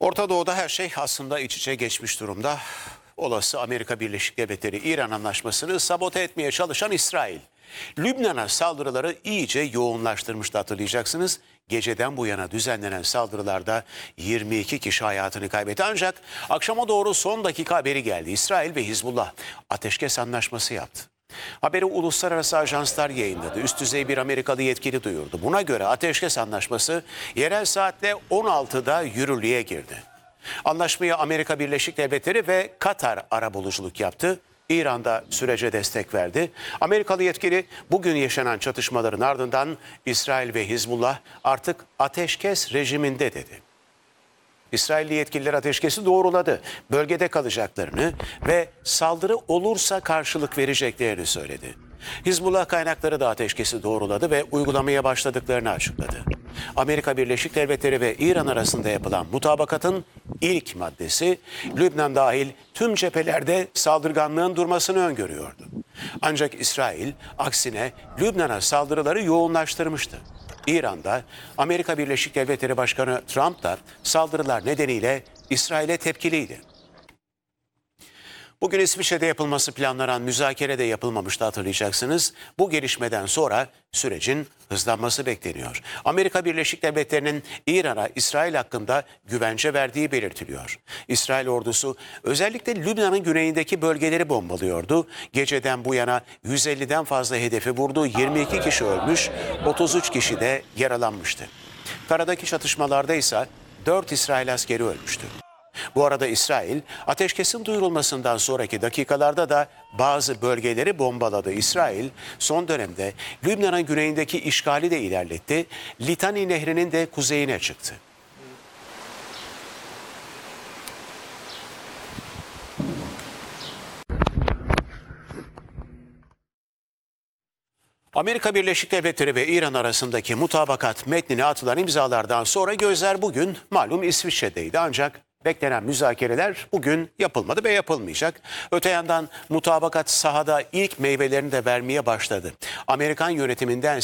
Orta Doğu'da her şey aslında iç içe geçmiş durumda. Olası Amerika Birleşik Devletleri-İran anlaşmasını sabote etmeye çalışan İsrail, Lübnan'a saldırıları iyice yoğunlaştırmıştı, hatırlayacaksınız. Geceden bu yana düzenlenen saldırılarda 22 kişi hayatını kaybetti. Ancak akşama doğru son dakika haberi geldi. İsrail ve Hizbullah ateşkes anlaşması yaptı. Haberi uluslararası ajanslar yayınladı. Üst düzey bir Amerikalı yetkili duyurdu. Buna göre ateşkes anlaşması yerel saatle 16'da yürürlüğe girdi. Anlaşmaya Amerika Birleşik Devletleri ve Katar arabuluculuk yaptı. İran da sürece destek verdi. Amerikalı yetkili bugün yaşanan çatışmaların ardından İsrail ve Hizbullah artık ateşkes rejiminde dedi. İsrailli yetkililer ateşkesi doğruladı. Bölgede kalacaklarını ve saldırı olursa karşılık vereceklerini söyledi. Hizbullah kaynakları da ateşkesi doğruladı ve uygulamaya başladıklarını açıkladı. Amerika Birleşik Devletleri ve İran arasında yapılan mutabakatın ilk maddesi Lübnan dahil tüm cephelerde saldırganlığın durmasını öngörüyordu. Ancak İsrail aksine Lübnan'a saldırıları yoğunlaştırmıştı. İran'da Amerika Birleşik Devletleri Başkanı Trump da saldırılar nedeniyle İsrail'e tepkiliydi. Bugün İsviçre'de yapılması planlanan müzakere de yapılmamıştı, hatırlayacaksınız. Bu gelişmeden sonra sürecin hızlanması bekleniyor. Amerika Birleşik Devletleri'nin İran'a İsrail hakkında güvence verdiği belirtiliyor. İsrail ordusu özellikle Lübnan'ın güneyindeki bölgeleri bombalıyordu. Geceden bu yana 150'den fazla hedefi vurdu. 22 kişi ölmüş, 33 kişi de yaralanmıştı. Karadaki çatışmalarda ise 4 İsrail askeri ölmüştü. Bu arada İsrail, ateşkesin duyurulmasından sonraki dakikalarda da bazı bölgeleri bombaladı. İsrail, son dönemde Lübnan'ın güneyindeki işgali de ilerletti. Litani Nehri'nin de kuzeyine çıktı. Amerika Birleşik Devletleri ve İran arasındaki mutabakat metnine atılan imzalardan sonra gözler bugün malum İsviçre'deydi. Ancak beklenen müzakereler bugün yapılmadı ve yapılmayacak. Öte yandan mutabakat sahada ilk meyvelerini de vermeye başladı. Amerikan yönetiminden